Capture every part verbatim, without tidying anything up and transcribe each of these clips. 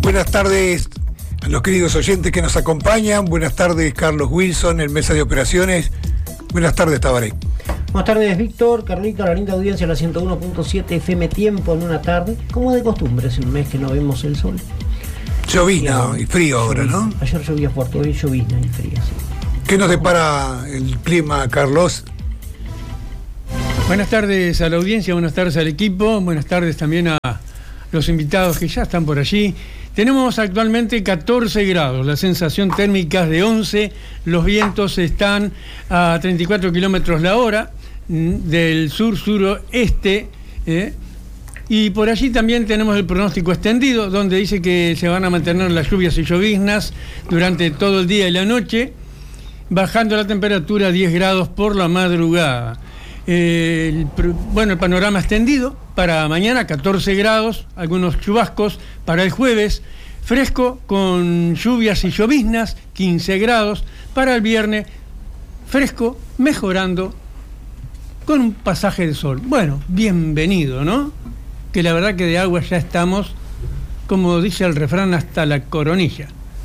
buenas tardes a los queridos oyentes que nos acompañan. Buenas tardes, Carlos Wilson, en Mesa de Operaciones. Buenas tardes, Tabaré. Buenas tardes, Víctor, Carlito, la linda audiencia, la ciento uno punto siete F M Tiempo en una tarde, como de costumbre, es un mes que no vemos el sol. Llovizna y frío ahora, ¿no? Ayer llovía fuerte, hoy llovizna y frío, sí. ¿Qué nos depara el clima, Carlos? Buenas tardes a la audiencia, buenas tardes al equipo, buenas tardes también a los invitados que ya están por allí. Tenemos actualmente catorce grados, la sensación térmica es de once, los vientos están a treinta y cuatro kilómetros la hora, del sur-suroeste, eh, y por allí también tenemos el pronóstico extendido, donde dice que se van a mantener las lluvias y lloviznas durante todo el día y la noche, bajando la temperatura a diez grados por la madrugada. Eh, el, bueno, el panorama extendido para mañana, catorce grados, algunos chubascos. Para el jueves, fresco con lluvias y lloviznas, quince grados. Para el viernes, fresco, mejorando, con un pasaje de sol. Bueno, bienvenido, ¿no? Que la verdad que de agua ya estamos, como dice el refrán, hasta la coronilla.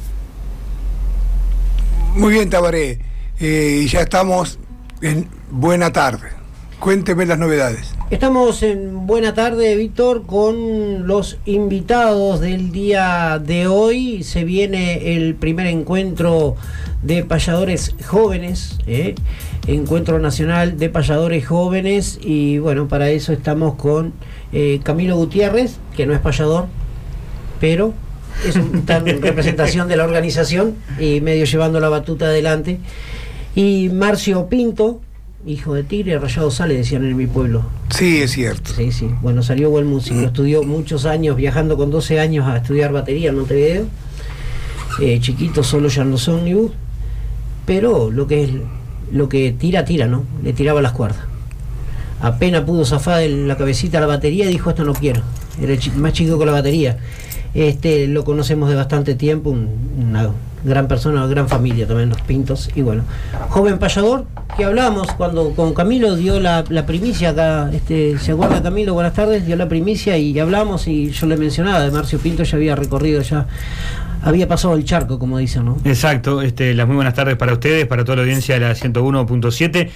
Muy bien, Tabaré. Eh, y ya estamos en buena tarde. Cuénteme las novedades. Estamos en buena tarde, Víctor, con los invitados del día de hoy. Se viene el primer encuentro de payadores jóvenes, ¿eh? Encuentro nacional de payadores jóvenes, y bueno, para eso estamos con eh, Camilo Gutiérrez, que no es payador, pero es un, está en representación de la organización y medio llevando la batuta adelante, y Marcio Pinto, hijo de tigre, rayado sale, decían en mi pueblo. Sí, es cierto. Sí, sí. Bueno, salió buen músico. Estudió muchos años, viajando con doce años a estudiar batería en Montevideo. Eh, chiquito, solo ya en los ómnibus. Pero lo que es, lo que tira, tira, ¿no? Le tiraba las cuerdas. Apenas pudo zafar de la cabecita a la batería, dijo, esto no quiero. Era el más chico que la batería. Este, lo conocemos de bastante tiempo, un, una gran persona, una gran familia también, los Pintos. Y bueno, joven payador, que hablamos cuando con Camilo dio la, la primicia acá, este, ¿se acuerda, Camilo? Buenas tardes, dio la primicia y hablamos, y yo le mencionaba de Marcio Pinto, ya había recorrido, ya había pasado el charco, como dicen, ¿no? Exacto, este, las muy buenas tardes para ustedes, para toda la audiencia de la ciento uno punto siete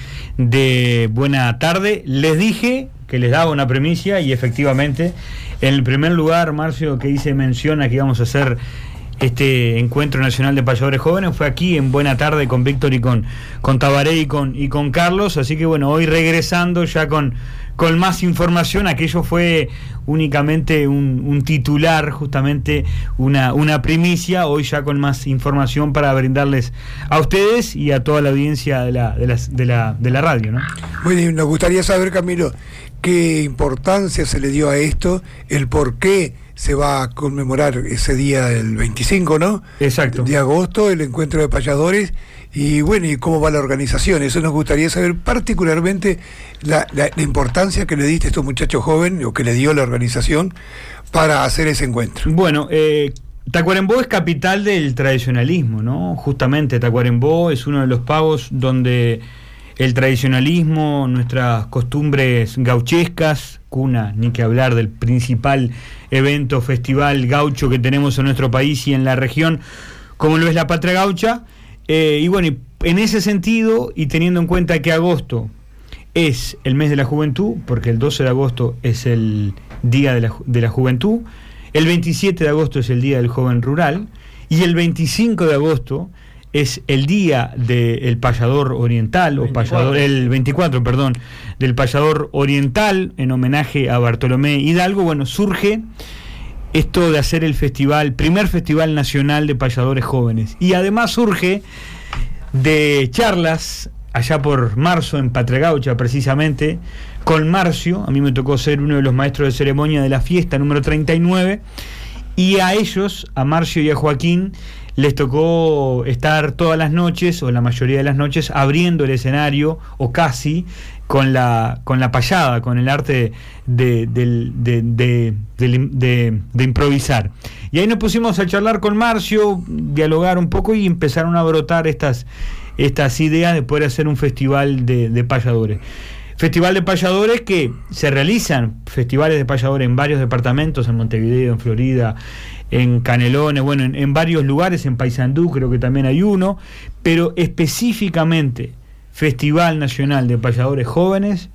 de Buena Tarde. Les dije que les daba una primicia y efectivamente, en el primer lugar, Marcio, que hice mención a que íbamos a hacer este encuentro nacional de payadores jóvenes, fue aquí en Buena Tarde con Víctor y con, con Tabaré y con, y con Carlos. Así que bueno, hoy regresando ya con, con más información. Aquello fue únicamente un, un titular, justamente una, una primicia. Hoy ya con más información para brindarles a ustedes y a toda la audiencia de la, de la, de la, de la radio, ¿no? Bueno, nos gustaría saber, Camilo, qué importancia se le dio a esto, el por qué se va a conmemorar ese día del veinticinco, ¿no? Exacto. De agosto, el encuentro de payadores, y bueno, y cómo va la organización. Eso nos gustaría saber, particularmente la, la, la importancia que le diste a estos muchachos jóvenes, o que le dio la organización para hacer ese encuentro. Bueno, eh, Tacuarembó es capital del tradicionalismo, ¿no? Justamente Tacuarembó es uno de los pagos donde el tradicionalismo, nuestras costumbres gauchescas, cuna, ni que hablar del principal evento, festival gaucho que tenemos en nuestro país y en la región, como lo es la Patria Gaucha. Eh, y bueno, en ese sentido, y teniendo en cuenta que agosto es el mes de la juventud, porque el doce de agosto es el Día de la, de la Juventud, el veintisiete de agosto es el Día del Joven Rural, y el veinticinco de agosto es el día del payador oriental, o payador, el veinticuatro, perdón, del payador oriental, en homenaje a Bartolomé Hidalgo. Bueno, surge esto de hacer el festival, primer festival nacional de payadores jóvenes, y además surge de charlas allá por marzo en Patria Gaucha, precisamente, con Marcio. A mí me tocó ser uno de los maestros de ceremonia de la fiesta número treinta y nueve, y a ellos, a Marcio y a Joaquín, les tocó estar todas las noches, o la mayoría de las noches, abriendo el escenario, o casi, con la con la payada, con el arte de, de, de, de, de, de, de improvisar. Y ahí nos pusimos a charlar con Marcio, dialogar un poco, y empezaron a brotar estas, estas ideas de poder hacer un festival de, de payadores. Festival de payadores que se realizan, festivales de payadores en varios departamentos, en Montevideo, en Florida, en Canelones, bueno, en, en varios lugares, en Paysandú creo que también hay uno, pero específicamente Festival Nacional de Payadores Jóvenes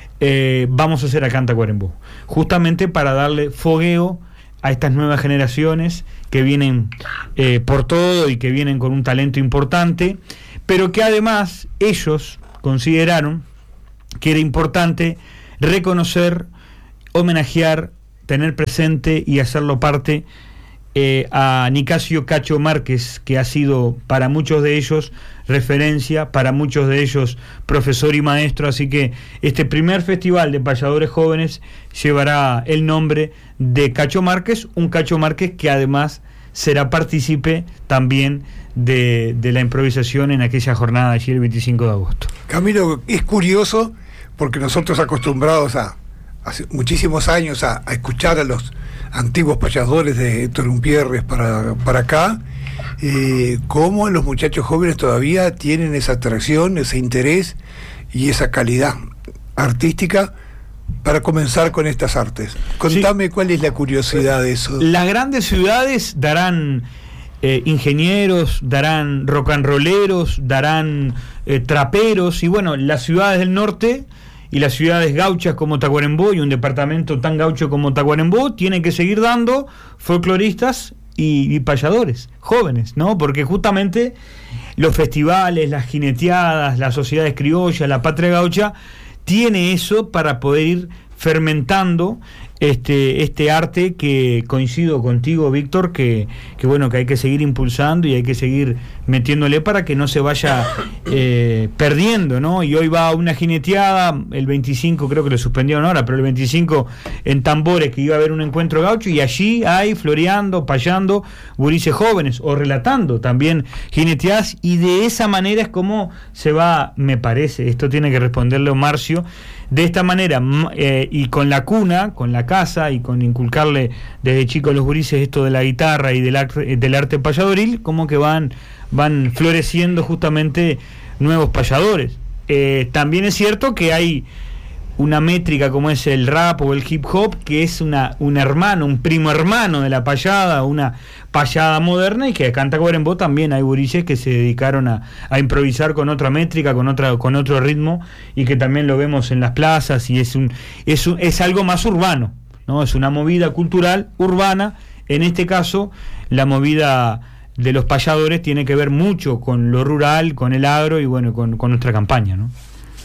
eh, vamos a hacer acá en Tacuarembó, justamente para darle fogueo a estas nuevas generaciones que vienen eh, por todo y que vienen con un talento importante, pero que además ellos consideraron que era importante reconocer, homenajear, tener presente y hacerlo parte eh, a Nicasio Cacho Márquez, que ha sido para muchos de ellos referencia, para muchos de ellos profesor y maestro, así que este primer festival de payadores jóvenes llevará el nombre de Cacho Márquez, un Cacho Márquez que además será partícipe también de, de la improvisación en aquella jornada allí el veinticinco de agosto. Camilo, es curioso porque nosotros acostumbrados a hace muchísimos años a, a escuchar a los antiguos payadores de Héctor Umpierres para, para acá, eh, cómo los muchachos jóvenes todavía tienen esa atracción, ese interés y esa calidad artística para comenzar con estas artes. Contame sí. Cuál es la curiosidad de eso. Las grandes ciudades darán eh, ingenieros, darán rock and rolleros, darán eh, traperos, y bueno, las ciudades del norte y las ciudades gauchas como Tacuarembó, y un departamento tan gaucho como Tacuarembó, tienen que seguir dando folcloristas y, y payadores jóvenes, ¿no? Porque justamente los festivales, las jineteadas, las sociedades criollas, la patria gaucha tiene eso para poder ir fermentando este este arte, que coincido contigo, Víctor, que, que bueno, que hay que seguir impulsando y hay que seguir metiéndole para que no se vaya eh, perdiendo, ¿no? Y hoy va una jineteada, el veinticinco creo que lo suspendieron ahora, pero el veinticinco en Tambores, que iba a haber un encuentro gaucho, y allí hay floreando, payando gurises jóvenes o relatando también jineteadas, y de esa manera es como se va, me parece, esto tiene que responderle Marcio, de esta manera eh, y con la cuna, con la casa y con inculcarle desde chicos a los gurises esto de la guitarra y del arte, del arte payadoril, como que van, van floreciendo justamente nuevos payadores. Eh, también es cierto que hay una métrica como es el rap o el hip hop, que es una un hermano, un primo hermano de la payada, una payada moderna, y que acá en Tacuarembó también hay gurises que se dedicaron a, a improvisar con otra métrica, con otra con otro ritmo, y que también lo vemos en las plazas, y es un es un, es algo más urbano, ¿no? Es una movida cultural urbana. En este caso, la movida de los payadores tiene que ver mucho con lo rural, con el agro y bueno, con, con nuestra campaña, ¿no?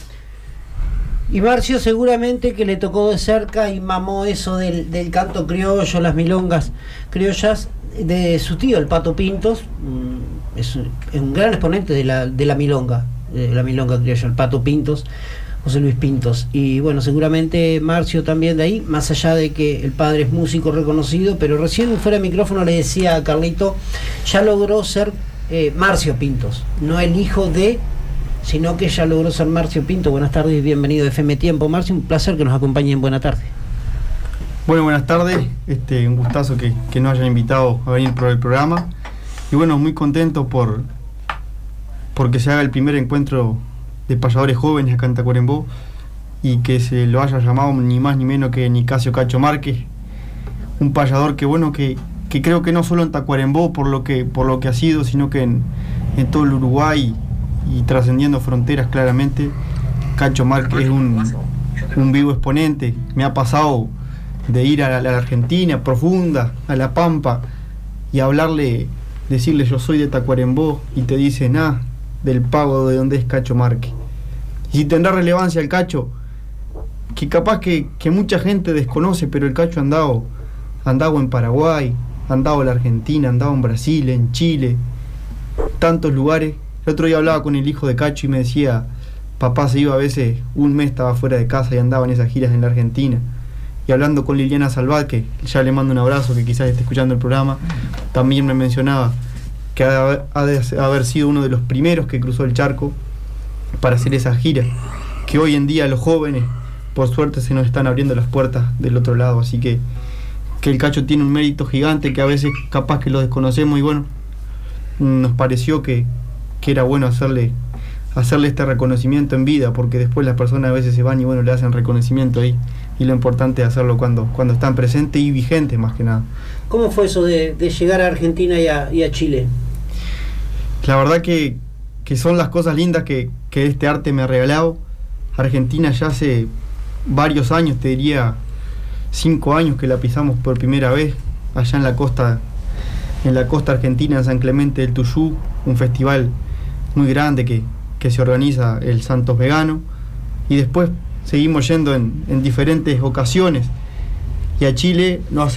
Y Marcio seguramente que le tocó de cerca y mamó eso del, del canto criollo, las milongas criollas de su tío, el Pato Pintos. Es, es un gran exponente de la, de la milonga, de la milonga criolla, el Pato Pintos, José Luis Pintos. Y bueno, seguramente Marcio también de ahí, más allá de que el padre es músico reconocido, pero recién fuera de micrófono le decía a Carlito, ya logró ser eh, Marcio Pintos, no el hijo de, sino que ya logró ser Marcio Pinto. Buenas tardes y bienvenido a F M Tiempo. Marcio, un placer que nos acompañe en Buena Tarde. Bueno, buenas tardes, este, un gustazo que, que nos hayan invitado a venir por el programa, y bueno, muy contento por porque se haga el primer encuentro de payadores jóvenes acá en Tacuarembó, y que se lo haya llamado ni más ni menos que Nicasio Cacho Márquez, un payador que bueno, que, que creo que no solo en Tacuarembó por lo que, por lo que ha sido, sino que en, en todo el Uruguay y trascendiendo fronteras claramente. Cacho Márquez es un, un vivo exponente. Me ha pasado de ir a la, a la Argentina profunda, a La Pampa, y hablarle, decirle yo soy de Tacuarembó, y te dicen, ah, del pago de donde es Cacho Márquez. Y si tendrá relevancia el Cacho, que capaz que, que mucha gente desconoce, pero el Cacho ha andado, ha andado en Paraguay, ha andado en la Argentina, ha andado en Brasil, en Chile, tantos lugares. El otro día hablaba con el hijo de Cacho y me decía, papá se iba a veces, un mes estaba fuera de casa y andaba en esas giras en la Argentina. Y hablando con Liliana Salvat, que ya le mando un abrazo, que quizás esté escuchando el programa, también me mencionaba que ha, ha de haber sido uno de los primeros que cruzó el charco para hacer esas giras, que hoy en día los jóvenes, por suerte, se nos están abriendo las puertas del otro lado. Así que, que el Cacho tiene un mérito gigante que a veces capaz que lo desconocemos, y bueno, nos pareció que que era bueno hacerle hacerle este reconocimiento en vida, porque después las personas a veces se van y bueno, le hacen reconocimiento ahí, y lo importante es hacerlo cuando, cuando están presentes y vigentes más que nada. ¿Cómo fue eso de, de llegar a Argentina y a, y a Chile? La verdad que, que son las cosas lindas que, que este arte me ha regalado. Argentina ya hace varios años, te diría cinco años que la pisamos por primera vez, allá en la costa, en la costa argentina, en San Clemente del Tuyú, un festival muy grande que, que se organiza el Santos Vegano, y después seguimos yendo en, en diferentes ocasiones. Y a Chile no hace